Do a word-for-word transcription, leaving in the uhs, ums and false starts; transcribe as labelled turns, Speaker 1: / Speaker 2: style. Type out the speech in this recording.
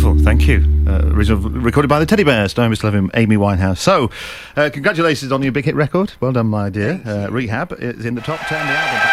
Speaker 1: Wonderful, thank you. Uh, original, recorded by the Teddy Bears, starring Miss Levin, Amy Winehouse. So, uh, congratulations on your big hit record. Well done, my dear. Uh, Rehab is in the top ten. The album.